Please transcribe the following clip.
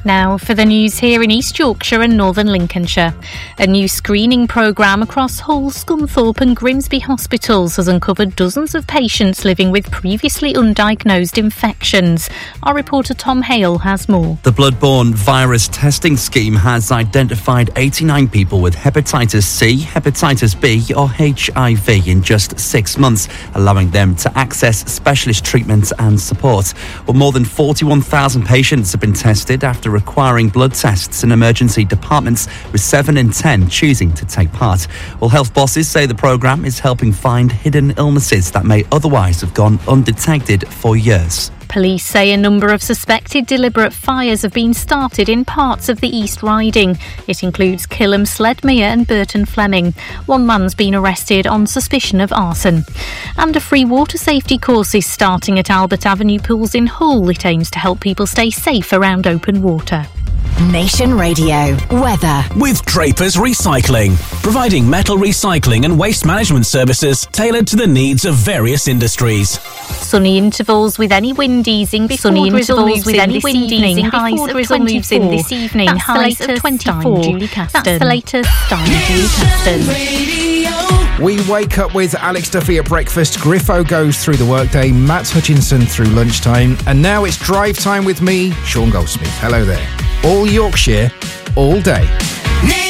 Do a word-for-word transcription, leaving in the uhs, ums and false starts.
Now for the news here in East Yorkshire and Northern Lincolnshire. A new screening programme across Hull, Scunthorpe and Grimsby hospitals has uncovered dozens of patients living with previously undiagnosed infections. Our reporter Tom Hale has more. The bloodborne virus testing scheme has identified eighty-nine people with hepatitis C, hepatitis B or H I V in just six months, allowing them to access specialist treatment and support. Well, more than forty-one thousand patients have been tested after requiring blood tests in emergency departments, with seven in ten choosing to take part. Well, health bosses say the programme is helping find hidden illnesses that may otherwise have gone undetected for years. Police say a number of suspected deliberate fires have been started in parts of the East Riding. It includes Kilham, Sledmere and Burton Fleming. One man's been arrested on suspicion of arson. And a free water safety course is starting at Albert Avenue Pools in Hull. It aims to help people stay safe around open water. Nation Radio weather with Drapers Recycling, providing metal recycling and waste management services tailored to the needs of various industries. Sunny intervals with any wind easing. Sunny intervals with any wind easing. Highs of twenty-four this evening. Highs of twenty-four. Julie Caston. That's the latest. Stein Julie Caston. We wake up with Alex Duffy at breakfast. Griffo goes through the workday. Matt Hutchinson through lunchtime. And now it's drive time with me, Sean Goldsmith. Hello there. All Yorkshire, all day.